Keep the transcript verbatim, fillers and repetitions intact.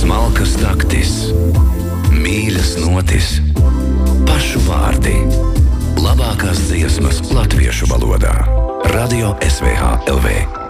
smalkas taktis, mīļas notis, pašu vārdi, labākās dziesmas latviešu valodā. Radio S V H L V